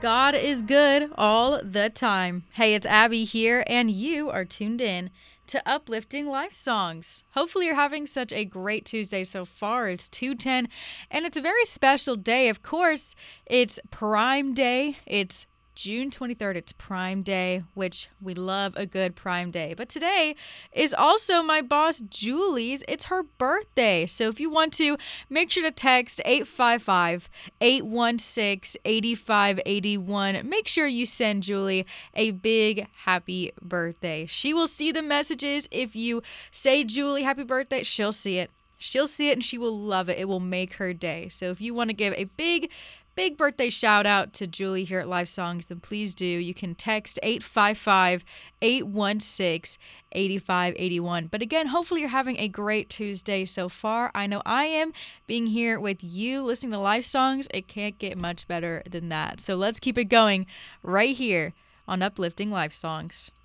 God is good all the time. Hey, it's Abby here, and you are tuned in to Uplifting Life Songs. Hopefully, you're having such a great Tuesday so far. It's 2:10, and it's a very special day. Of course, it's Prime Day. It's June 23rd, it's Prime Day, which we love a good Prime Day. But today is also my boss Julie's. It's her birthday. So if you want to, make sure to text 855-816-8581. Make sure you send Julie a big happy birthday. She will see the messages. If you say, Julie, happy birthday, she'll see it. She'll see it and she will love it. It will make her day. So if you want to give a big birthday shout out to Julie here at Live Songs, then please do. You can text 855-816-8581. But again, hopefully you're having a great Tuesday so far. I know I am. Being here with you, listening to Live Songs, it can't get much better than that. So let's keep it going right here on Uplifting Live Songs.